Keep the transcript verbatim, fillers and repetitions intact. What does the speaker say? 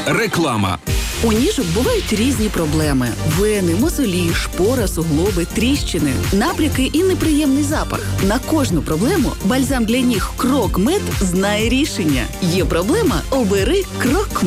Реклама. У ніжок бувають різні проблеми: вени, мозолі, шпора, суглоби, тріщини, набряки і неприємний запах. На кожну проблему бальзам для ніг Крок Мед знає рішення. Є проблема – обери Крок Мед.